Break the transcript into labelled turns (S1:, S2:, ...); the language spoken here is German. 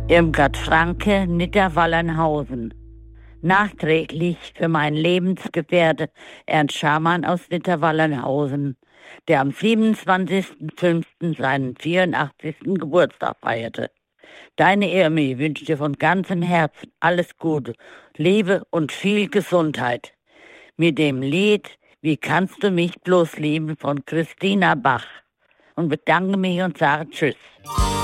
S1: Irmgard Franke, Nidda-Wallernhausen. Nachträglich für meinen Lebensgefährte Ernst Schamann aus Nidda-Wallernhausen, der am 27.05. seinen 84. Geburtstag feierte. Deine Irmi wünscht dir von ganzem Herzen alles Gute, Liebe und viel Gesundheit. Mit dem Lied Wie kannst du mich bloß lieben von Christina Bach. Und bedanke mich und sage Tschüss.